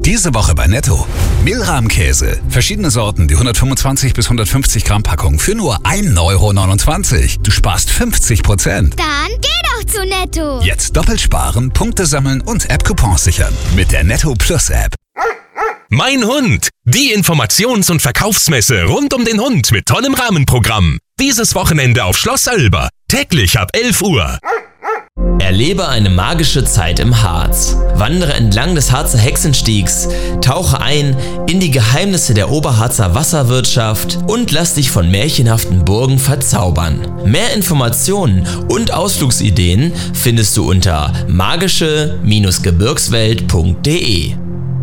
Diese Woche bei Netto. Milram-Käse. Verschiedene Sorten, die 125 bis 150 Gramm Packung für nur 1,29 €. Du sparst 50%. Dann geh doch zu Netto. Jetzt doppelt sparen, Punkte sammeln und App-Coupons sichern. Mit der Netto Plus App. Mein Hund. Die Informations- und Verkaufsmesse rund um den Hund mit tollem Rahmenprogramm. Dieses Wochenende auf Schloss Oelber. Täglich ab 11 Uhr. Erlebe eine magische Zeit im Harz. Wandere entlang des Harzer Hexenstiegs, tauche ein in die Geheimnisse der Oberharzer Wasserwirtschaft und lass dich von märchenhaften Burgen verzaubern. Mehr Informationen und Ausflugsideen findest du unter magische-gebirgswelt.de.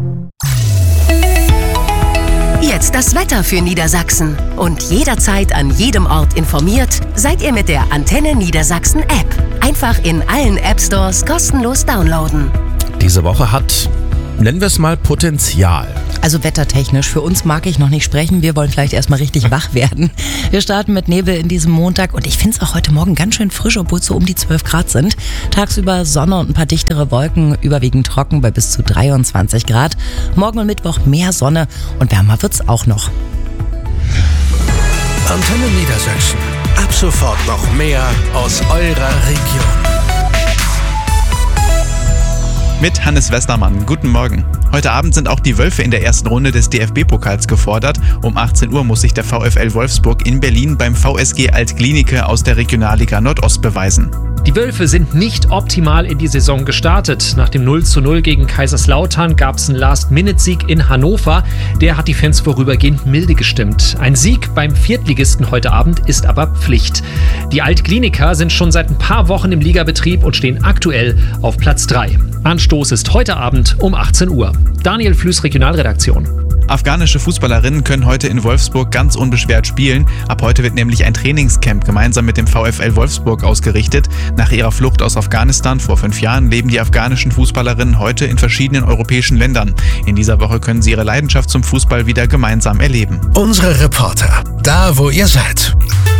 Jetzt das Wetter für Niedersachsen. Und jederzeit an jedem Ort informiert seid ihr mit der Antenne Niedersachsen App. Einfach in allen App-Stores kostenlos downloaden. Diese Woche hat, nennen wir es mal, Potenzial. Also wettertechnisch, für uns mag ich noch nicht sprechen. Wir wollen vielleicht erstmal richtig wach werden. Wir starten mit Nebel in diesem Montag und ich finde es auch heute Morgen ganz schön frisch, obwohl es so um die 12 Grad sind. Tagsüber Sonne und ein paar dichtere Wolken, überwiegend trocken bei bis zu 23 Grad. Morgen und Mittwoch mehr Sonne und wärmer wird's auch noch. Antenne Niedersachsen. Ab sofort noch mehr aus eurer Region. Mit Hannes Westermann. Guten Morgen. Heute Abend sind auch die Wölfe in der ersten Runde des DFB-Pokals gefordert. Um 18 Uhr muss sich der VfL Wolfsburg in Berlin beim VSG Alt-Glienicke aus der Regionalliga Nordost beweisen. Die Wölfe sind nicht optimal in die Saison gestartet. Nach dem 0:0 gegen Kaiserslautern gab es einen Last-Minute-Sieg in Hannover. Der hat die Fans vorübergehend milde gestimmt. Ein Sieg beim Viertligisten heute Abend ist aber Pflicht. Die Alt-Gliniker sind schon seit ein paar Wochen im Ligabetrieb und stehen aktuell auf Platz 3. Anstoß ist heute Abend um 18 Uhr. Daniel Flüß, Regionalredaktion. Afghanische Fußballerinnen können heute in Wolfsburg ganz unbeschwert spielen. Ab heute wird nämlich ein Trainingscamp gemeinsam mit dem VfL Wolfsburg ausgerichtet. Nach ihrer Flucht aus Afghanistan vor 5 Jahren leben die afghanischen Fußballerinnen heute in verschiedenen europäischen Ländern. In dieser Woche können sie ihre Leidenschaft zum Fußball wieder gemeinsam erleben. Unsere Reporter, da wo ihr seid.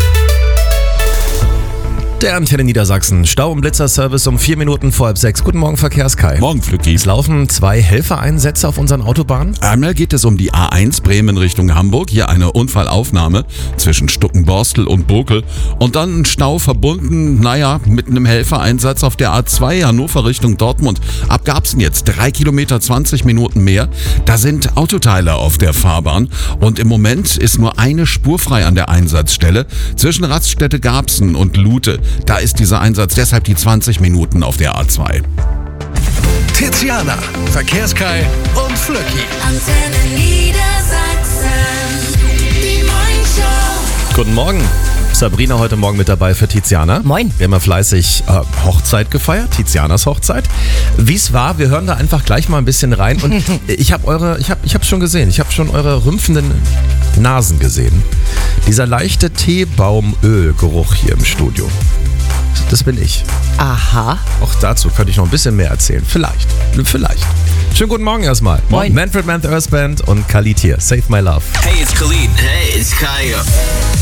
Der Antenne Niedersachsen. Stau- und Blitzerservice um 4 Minuten vor 6. Guten Morgen, Verkehrskai. Morgen, Flücki. Es laufen 2 Helfereinsätze auf unseren Autobahnen. Einmal geht es um die A1 Bremen Richtung Hamburg. Hier eine Unfallaufnahme zwischen Stuckenborstel und Bokel. Und dann ein Stau verbunden, mit einem Helfereinsatz auf der A2 Hannover Richtung Dortmund. Ab Garbsen jetzt 3 Kilometer, 20 Minuten mehr. Da sind Autoteile auf der Fahrbahn. Und im Moment ist nur eine Spur frei an der Einsatzstelle. Zwischen Raststätte Garbsen und Lute. Da ist dieser Einsatz, deshalb die 20 Minuten auf der A2. Tiziana, Verkehrskai und Flöcki. Antenne Niedersachsen, die Morningshow. Guten Morgen. Sabrina heute Morgen mit dabei für Tiziana. Moin. Wir haben ja fleißig Hochzeit gefeiert, Tizianas Hochzeit. Wie es war, wir hören da einfach gleich mal ein bisschen rein. Und ich habe schon gesehen, ich habe schon eure rümpfenden Nasen gesehen. Dieser leichte Teebaumölgeruch hier im Studio. Das bin ich. Aha. Auch dazu könnte ich noch ein bisschen mehr erzählen. Vielleicht. Schönen guten Morgen erstmal. Moin. Manfred Mann, The Earth Band und Khalid hier. Save My Love. Hey, it's Khalid. Hey, it's Kaya.